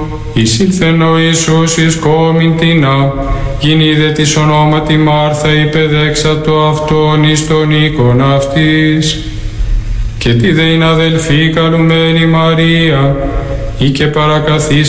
Εισήλθεν ο Ιησούς εις κόμην τινά, γινήδε της ονόματι Μάρθα υπεδέξατο αυτόν εις τον οίκον αυτής. Και τι δε είναι αδελφή καλουμένη Μαρία, ή και παρακαθής